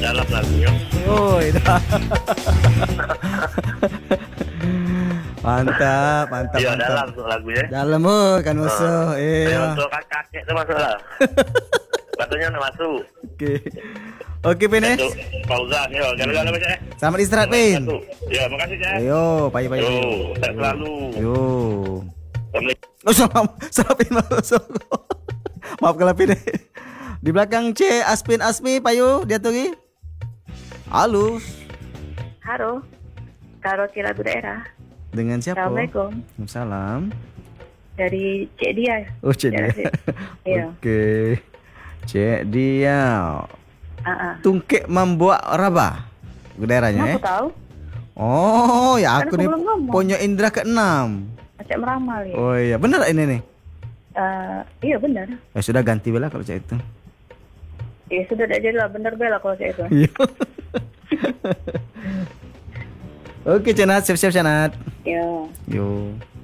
dalam lagunya. Oh, itu. Mantap, mantap, Iya, mantap. dalam tuh lagunya. Dalam kan musuh. Iya. Untuk kakek itu masuk lah. Katanya nggak masuk. Oke. Oke, Pin ya. Untuk Fauzan, yo, gara-gara baca ya. Selamat istirahat, Pin. Ya, makasih ya. Yo, payu. Yo, sehat selalu. Yo. Assalamualaikum. Oh, salam Pin. Maaf kalau Pin. Di belakang C, Aspin Asmi, payu, dia tuh Gi. Halus. Halo, Karo Cilagu Daerah. Dengan siapa? Assalamualaikum. Salam. Dari Cik Dia. Oh, Cik Dia. Iya. Oke. Cik Dia. Tungkek membuat raba daerahnya Aku tahu. Oh ya, Kan aku aku nih belum ngomong. punya indra ke-6. Acak meramal ya. Oh iya, benar ini nih. Iya benar. Ya sudah ganti bela kalau cak itu. Ya sudah tidak jadi lah, benar bela kalau saya itu. Iya. Oke, Cenat, siap-siap Cenat. Ya. Yo.